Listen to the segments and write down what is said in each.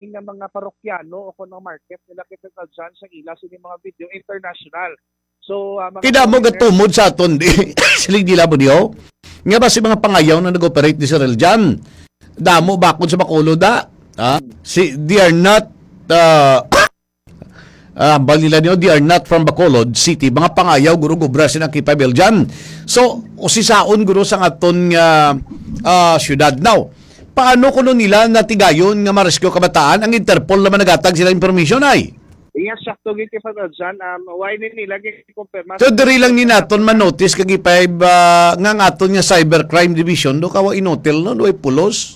nga mga parokyano o kuno market nila kita dyan sa ila sa mga video international. So mga Kida mo gatumod sa aton di silig dila mo diyo. Nga ba si mga pangayaw na nag-operate ni Cyril dyan? Damo bakod sa Bacolod da. They are not balila niyo, they are not from Bacolod City. Mga pangayaw, guro, gubra sinang kipabel dyan. So, usisaon, guro, sa aton syudad. Now, paano kuno nila natigayon nga marescue kabataan? Ang Interpol naman nagatag sila information ay? Yes, sakto gid kay Father John. Why nila gi-confirm? So, diri lang ni naton man-notice kagipay nga aton nga cybercrime division do kawa inotel no, do ay pulos.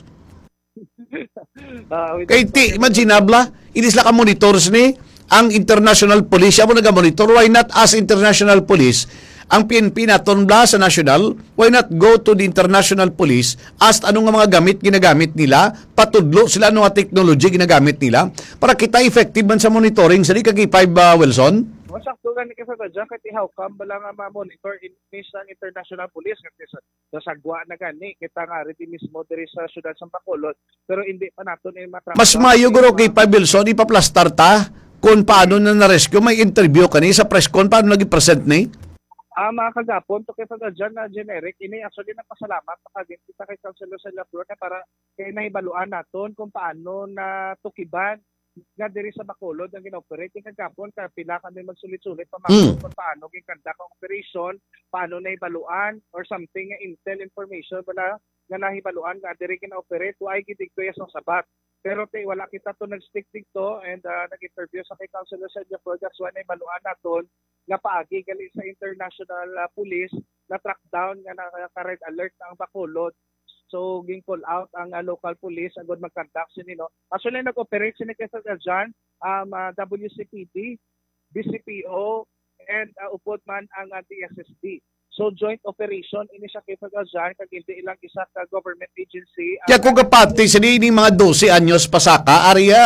Kay ti, imaginabla, inis lang ka monitors ni ang international police, siya mo nagamonitor, why not as international police, ang PNP naton bla sa national, why not go to the international police, ask anong mga gamit ginagamit nila, patudlo sila anong technology ginagamit nila, para kita effective man sa monitoring, sa di kagipay ba, Wilson? Sakto gani kasi sa dyan, kahit how come bala nga ma-monitor in ng international police kasi sa sagwa na gani, kita nga rin mismo diri sa syudad sa Bacolod, pero hindi pa naton matrack. Mas mayo guro kay pa Wilson, ipaplastar ta, kung paano na rescue may interview kani sa press con, paano nag-present ni? Mga kagapon, to kay Father John na generic, ini actually nagpasalamat pakagin kita kay Councilor Celia Flor na para kay nahibaluan naton kung paano na tukiban nga diri sa Bacolod ang gina-operate kagapon ka pila kami magsulit-sulit pamangko kung paano gikandak ang operation, paano nahibaluan or something nga intel information bala nga nahibaluan nga diri gina-operate wa ay gidigtoy sa sabat. Pero wala kita to nag-stick dito and nag-interview sa kay Councilor Celia Flor, that's why nahibaluan naton nga paagi gali sa international police na track down nga naka-red alert ang Bacolod. So ging call out ang local police agud mag-conduct sinino. Actually nag-operate sini kay Father John, WCPD, BCPO and upod man ang DSSD. So joint operation ini siya kay Father John kag hindi ilang isa ka government agency. Kaya kung kapati sa ni mga 12 anyos pasaka ariya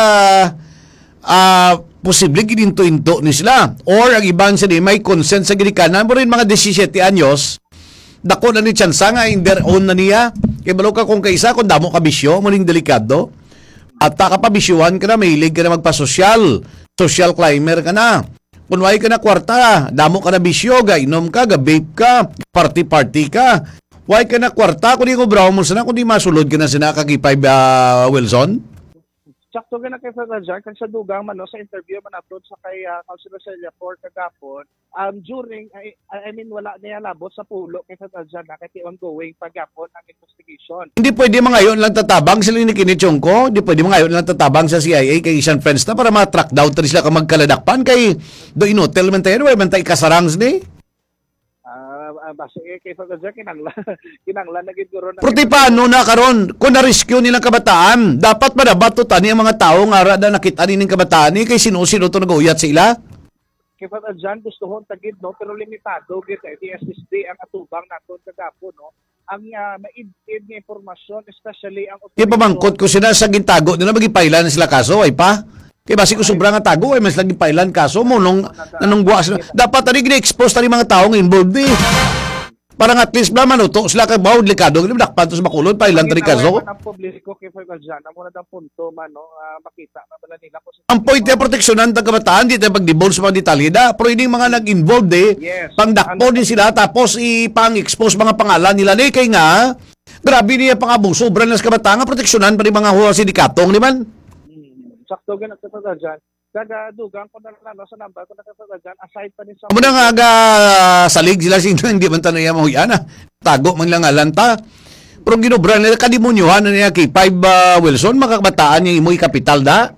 posible gininto-into ni sila or ang iban sa may consent sa ginikanan mo rin mga 17 anyos dako na ni tsansa nga in their own na niya kay balo ka kung kaisa kung damo ka bisyo muling delikado at kapabisyuhan ka na mahilig ka na magpasosyal social climber ka na kung why ka na kwarta damo ka na bisyo inom ka vape ka party ka why ka na kwarta kung di ko braw mo sana kung di masulod ka na sina kagipay Wilson. Sakto gina kay Father John kag sa dugang man sa interview man naton sa kay Councilor Celia Flor kagapon during I mean wala niya labot sa pulo kay Father John na kay ongoing pagapon ang investigation. Hindi pwede mangayon lang tatabang sila ni Kinichong ko, hindi pwede mangayon lang tatabang sa CIA kay isang friends na para ma-track down ta sila ka magkaladakpan kay do inotel man tayo way man tay kasarangs ni. Basta kay Father John kinanglan na gid guro na. Pero paano na karon kung na-rescue nilang kabataan, dapat madabato tani ang mga tao nga ara na nakita ning kabataan ni kay sino-sino to naguyat sa ila. Kay Father John gustohon tagid no pero limitado gid kay DSSD ang atubang naton kagapon no. Ang maid nga impormasyon especially ang Di pamangkot ko sila sa gintago nila magipailan na sila kaso ay pa. Kaya basi ko sobrang nga tago ay mas lagi pailan kaso mo nung nanungguas sila. Dapat tani gina-expose tani mga tao nga involved di. Parang at least ba manuto sila kay bawod likado gid dakpan to sa Bacolod pailan tani kaso. Ang publiko kay Father John amo na dang punto man no makita na bala nila ko ang point na proteksyonan ng kabataan di tayo pag-divulge sa mga detalye da pero hindi mga nag-involved pangdakpo din sila tapos ipang-expose mga pangalan nila ni kay nga grabe niya pang-abuso sobra na sa kabataan proteksyonan pa rin mga huwa sindikatong di man. Sakto gina kay Father John kada dugang ko na sa number ko na kay Father John aside pa ni sa amo na nga aga salig sila sino hindi man tanaya mo yan tago man lang alanta pero ginobra nila kadimonyohan na niya kay 5 Wilson makabataan yung imoy kapital da.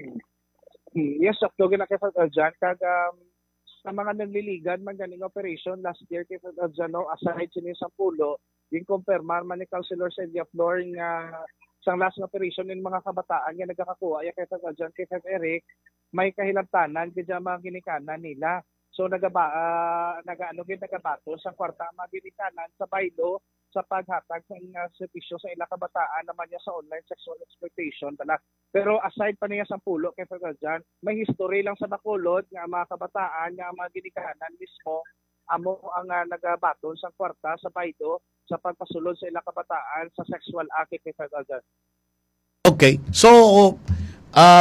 Yes, sakto gina kay Father John kag sa mga nanliligan man ganing operation last year kay Father John no aside sini sa pulo yung kumpirmar man ni Councilor Celia Flor nga sang last operation ng mga kabataan nga nagkakakuha ya kay Father John kay Father Eric may kahilabtanan kay mga ginikanan nila. So nagaano gid nagabato sa kwarta mga ginikanan sa baylo sa paghatag sa servisyo sa ilang kabataan naman niya sa online sexual exploitation tala. Pero aside pa niya sa pulo kay Father John, may history lang sa Bacolod nga mga kabataan nga mga ginikanan mismo amo ang nagabaton sa kwarta sa baylo sa pagpasulod sa ilang kabataan sa sexual act kay Father John. Okay. So